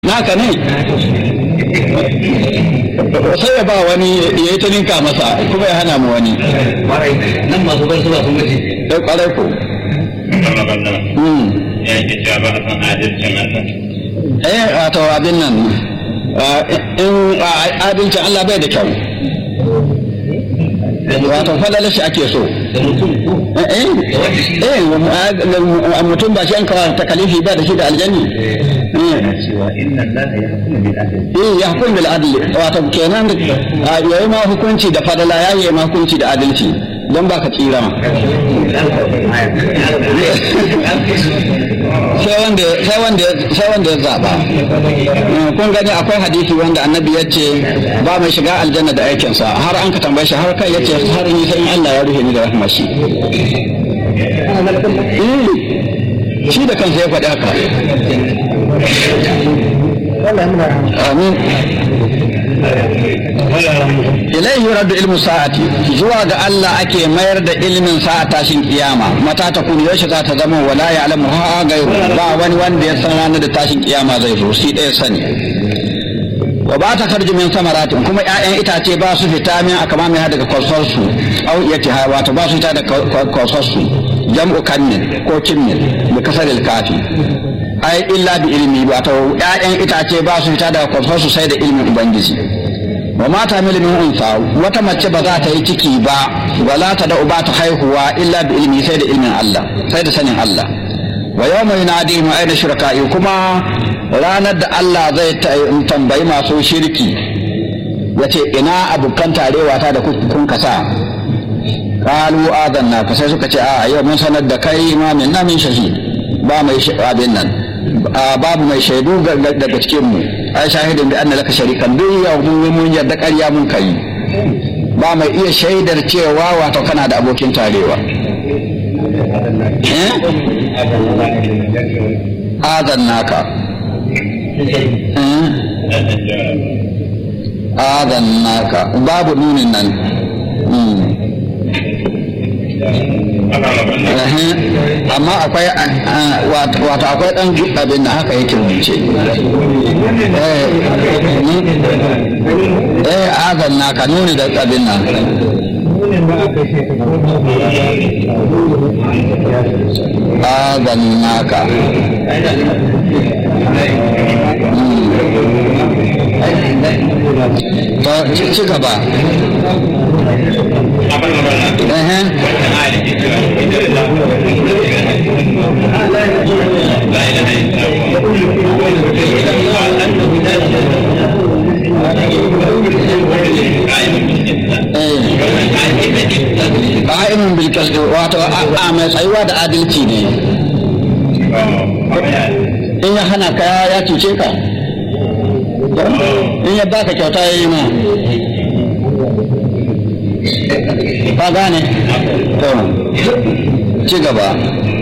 naka ne sai ya ba wani ya yi ta ninka masa kuma ya hana mu wani nan masu bar suwa sun wuce sai kwarai ko ya ke cewa ba a san adalcin Allah wato abin nan in adalcin Allah bai da kyau wato falala shi ake so mutum ba shi an kawo takalifi ba da shi da aljanni ya hukun bil adli wato kenan yayi ma hukunci da fadala yayi ma hukunci da adalci don ba ka tsira ma sai wanda ya zaba kun gani akwai hadisi wanda annabi ya ce ba mai shiga aljanna da aikinsa har an ka tambaye shi har kai ya ce har in sai Allah ya rufe ni da rahmar shi shi da kansa ya faɗi haka amin ilaihi raddu ilmu sa'ati zuwa ga Allah ake mayar da ilmin sa'a tashin kiyama mata ta kun yaushe za ta zama wala ya'lamu ha gairu ba wani wanda ya san ranar da tashin kiyama zai zo shi ɗaya sani wa ba ta karji min samaratin kuma ƴaƴan itace ba su fita min aka mamaye daga kwasar su au yatiha wato ba su fita da kwasar su jam'u kannin ko kinnin da kasaril kafi ai illa bi ilmi wato ƴaƴan itace ba su fita da kwasar su sai da ilmin ubangiji wa mata milimin unsa wata mace ba za ta yi ciki ba wala ta da uba ta haihuwa illa bi ilmi sai da ilmin Allah sai da sanin Allah wa yawma yunadi mu aina shuraka'i kuma ranar da Allah zai tambayi masu shirki yace ina abukan tarewa ta da kun kasa qalu adanna ka sai suka ce a yau mun sanar da kai ma min namin shahid ba mai abin nan babu mai shaidu daga cikin mu ai shahidin bi anna laka sharikan duk yau mun yarda ƙarya mun kai ba mai iya shaidar cewa wato kana da abokin tarewa adannaka adannaka babu nunin nan amma akwai wato akwai dan abin da haka yake rubuce azan naka nuni da abin nan azan naka to ci gaba qa'imun bil qist wato a mai tsayuwa da adalci ne in ya hana ka ya cuce ka in ya baka kyauta yayi ma ka gane to ci gaba